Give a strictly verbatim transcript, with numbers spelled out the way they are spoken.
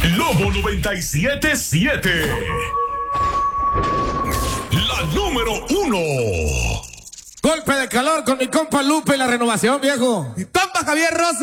Lobo noventa y siete siete. La número uno. Golpe de calor con mi compa Lupe y la renovación, viejo. Mi compa Javier Rosa.